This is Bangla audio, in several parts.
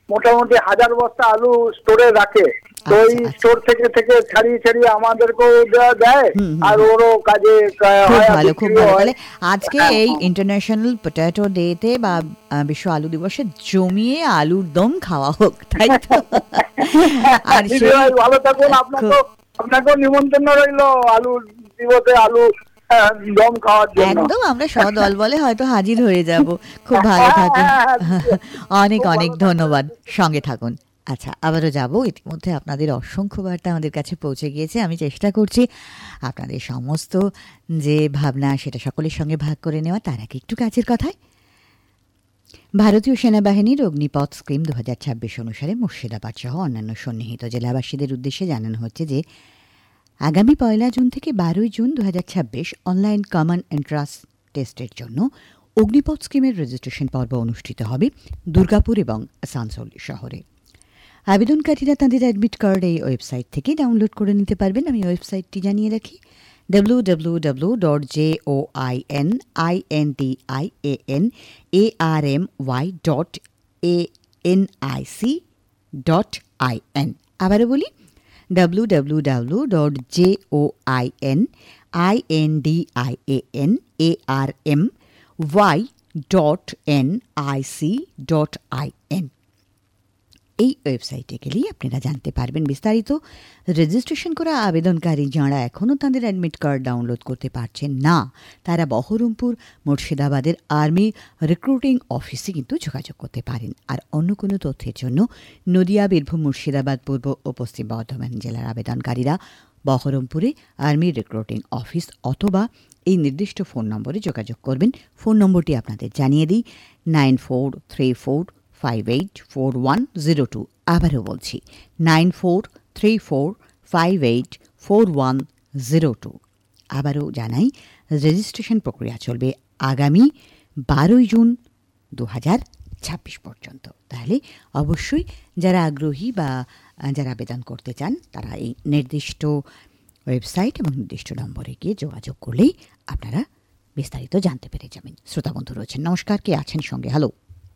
মোটামুটি 1000 বস্তা আলু স্টোরে রাখে। তো এই স্টোর থেকে ছাড়িয়ে ছাড়িয়ে আমাদেরকেও দেয়, আর ওরও কাজে খুব ভালো, খুব ভালো। তাহলে আজকে এই ইন্টারন্যাশনাল পটেটো ডেতে বা বিশ্ব আলু দিবসে জমিয়ে আলুর দম খাওয়া হোক, তাই তো? আর ভালো থাকুন, আপনাকেও নিমন্ত্রণ রইল আলু দিবসে আলু দম খাওয়ার জন্য। একদম, আমরা সদল বলে হয়তো হাজির হয়ে যাব। খুব ভালো থাকুন, অনেক অনেক ধন্যবাদ, সঙ্গে থাকুন। আচ্ছা, আবারও যাব। ইতিমধ্যে আপনাদের অসংখ্য বার্তা আমাদের কাছে পৌঁছে গিয়েছে। আমি চেষ্টা করছি আপনাদের সমস্ত যে ভাবনা সেটা সকলের সঙ্গে ভাগ করে নেওয়া। তার আগে একটু কাজের কথায়। ভারতীয় সেনাবাহিনীর অগ্নিপথ স্কিম 2026 অনুসারে মুর্শিদাবাদ সহ অন্যান্য সন্নিহিত জেলাবাসীদের উদ্দেশ্যে জানানো হচ্ছে যে আগামী 1 জুন থেকে 12 জুন 2026 অনলাইন কমন এন্ট্রান্স টেস্টের জন্য অগ্নিপথ স্কিমের রেজিস্ট্রেশন পর্ব অনুষ্ঠিত হবে দুর্গাপুর এবং আসানসোল শহরে। আবেদনকারীরা তাদের অ্যাডমিট কার্ড এই ওয়েবসাইট থেকে ডাউনলোড করে নিতে পারবেন। আমি ওয়েবসাইটটি জানিয়ে রাখি, www.joinarmy.nic.in। আবারও বলি, www.joinarmy.nic.in। এই ওয়েবসাইটে গেলেই আপনারা জানতে পারবেন বিস্তারিত। রেজিস্ট্রেশন করা আবেদনকারী যাঁরা এখনও তাদের অ্যাডমিট কার্ড ডাউনলোড করতে পারছেন না, তারা বহরমপুর মুর্শিদাবাদের আর্মি রিক্রুটিং অফিসে কিন্তু যোগাযোগ করতে পারেন। আর অন্য কোনো তথ্যের জন্য নদিয়া, বীরভূম, মুর্শিদাবাদ, পূর্ব ও পশ্চিম বর্ধমান জেলার আবেদনকারীরা বহরমপুরে আর্মি রিক্রুটিং অফিস অথবা এই নির্দিষ্ট ফোন নম্বরে যোগাযোগ করবেন। ফোন নম্বরটি আপনাদের জানিয়ে দিই, 9434584102। আবারও বলছি, 9434584102। আবারও জানাই, রেজিস্ট্রেশন প্রক্রিয়া চলবে আগামী 12 জুন 2026 পর্যন্ত। তাহলে অবশ্যই যারা আগ্রহী বা যারা আবেদন করতে চান তারা এই নির্দিষ্ট ওয়েবসাইট এবং নির্দিষ্ট নম্বরে গিয়ে যোগাযোগ করলেই আপনারা বিস্তারিত জানতে পেরে যাবেন। শ্রোতা বন্ধু রয়েছেন, নমস্কার, কে আছেন সঙ্গে? হ্যালো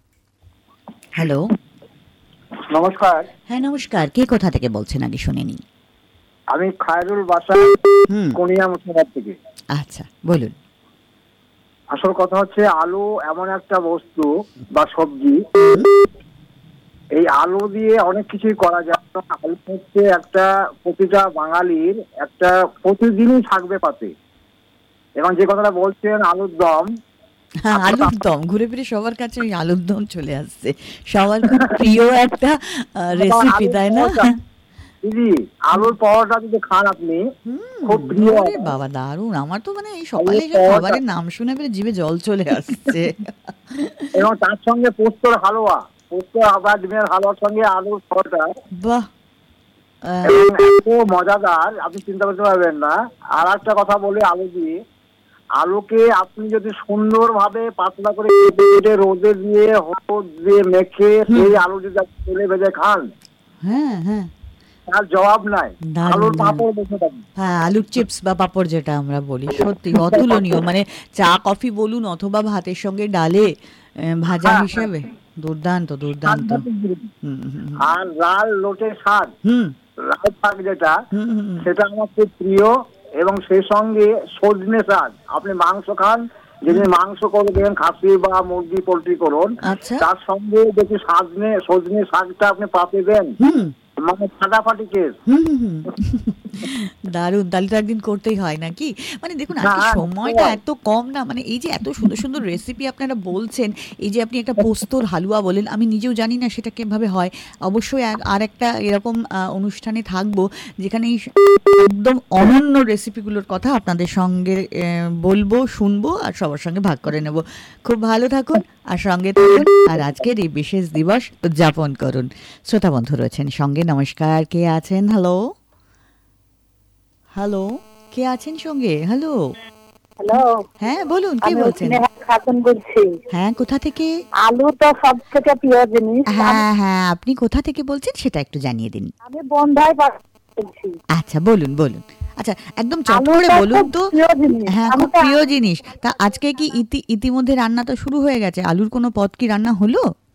হ্যালো, নমস্কার। হ্যাঁ নমস্কার, কে কোথা থেকে বলছেন আগে শুনে নিন। আমি খায়রুল বাসা, কোনিয়া মুর্শিদাবাদ থেকে। আচ্ছা বলুন। আসল কথা হচ্ছে, আলু এমন একটা বস্তু বা সবজি, এই আলু দিয়ে অনেক কিছুই করা যায়। আলু হচ্ছে একটা প্রতিটা বাঙালির একটা প্রতিদিনই থাকবে পাতে। এবং যে কথাটা বলছেন আলুর দম, হ্যাঁ আলুর দম, ঘুরে ফিরে সবার কাছে ওই আলুর দম চলে আসছে, সবার খুব প্রিয় একটা রেসিপি, তাই না? দিদি, আলুর পরোটা যদি খান আপনি, খুব প্রিয়। বাবা দারুণ, আমার তো মানে এই সকালে খাবারের নাম শুনে পেরে জিভে জল চলে আসছে। এবং তার সঙ্গে পোস্তর হালুয়া, পোস্ত আবার ডিমের হালুয়ার সঙ্গে আলুর পরোটা, বাহ এত মজাদার, আপনি চিন্তা করতে পারবেন না। আর একটা কথা বলি, আলু দিয়ে, আলুকে আপনি যদি সুন্দরভাবে পাতলা করে কেটে রোদে দিয়ে হলুদ দিয়ে মেখে সেই আলু যদি তেলে ভেজে খান, হ্যাঁ হ্যাঁ, তার জবাব নাই। আলুর পাঁপড় বসে থাকে, হ্যাঁ আলুর চিপস বা পাঁপড় যেটা আমরা বলি, সত্যি অতুলনীয়। মানে চা কফি বলুন অথবা ভাতের সঙ্গে ডালে ভাজা হিসেবে দুর্দান্ত দুর্দান্ত। আর লাল লোটে শাক, লাল শাক যেটা, সেটা আমার খুব প্রিয়। এবং সেই সঙ্গে সজনে শাক, আপনি মাংস খান, যদি মাংস করে দেখেন খাসি বা মুরগি পোল্ট্রি করুন, তার সঙ্গে দেখি সজনে শাকটা আপনি পাতে দেন, মানে ফাটাফাটি কেস। দারুণ, তাহলে তো একদিন করতেই হয় নাকি? মানে দেখুন আজকে সময়টা এত কম না, মানে এই যে এত সুন্দর সুন্দর রেসিপি আপনারা বলছেন, এই যে আপনি একটা পোস্তর হালুয়া বলেন, আমি নিজেও জানি না সেটা কিভাবে হয়। অবশ্যই আর একটা এরকম অনুষ্ঠানে থাকবো যেখানে একদম অনন্য রেসিপিগুলোর কথা আপনাদের সঙ্গে বলবো, শুনবো আর সবার সঙ্গে ভাগ করে নেব। খুব ভালো থাকুন আর সঙ্গে থাকুন, আর আজকের এই বিশেষ দিবস উদযাপন করুন। শ্রোতা বন্ধু রয়েছেন সঙ্গে, নমস্কার, কে আছেন? হ্যালো হ্যালো, কে আছেন সঙ্গে? হ্যালো হ্যালো, হ্যাঁ বলুন, কে বলছেন? খাতুন বলছি। হ্যাঁ, কোথা থেকে? আলু তো সবথেকে প্রিয় জিনিস। হ্যাঁ হ্যাঁ, আপনি কোথা থেকে বলছেন সেটা একটু জানিয়ে দিন। আমি বন্ধাই বলছি। আচ্ছা বলুন বলুন। আচ্ছা একদম চট করে বলুন তো। হ্যাঁ খুব প্রিয় জিনিস। তা আজকে কি ইতিমধ্যে রান্না তো শুরু হয়ে গেছে? আলুর কোনো পদ কি রান্না হলো?